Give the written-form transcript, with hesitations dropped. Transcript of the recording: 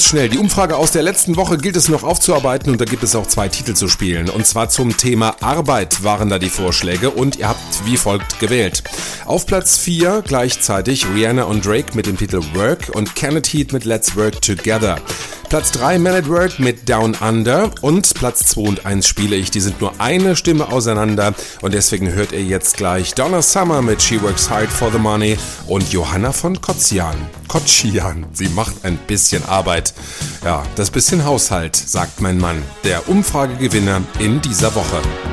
schnell. Die Umfrage aus der letzten Woche gilt es noch aufzuarbeiten und da gibt es auch 2 Titel zu spielen. Und zwar zum Thema Arbeit waren da die Vorschläge und ihr habt wie folgt gewählt. Auf Platz 4 gleichzeitig Rihanna und Drake mit dem Titel Work und Kenneth Heat mit Let's Work Together. Platz 3 Man at Work mit Down Under und Platz 2 und 1 spiele ich. Die sind nur eine Stimme auseinander und deswegen hört ihr jetzt gleich Donna Summer mit She Works Hard for the Money und Johanna von Kotschian. Sie macht ein bisschen Arbeit. Ja, das bisschen Haushalt, sagt mein Mann, der Umfragegewinner in dieser Woche.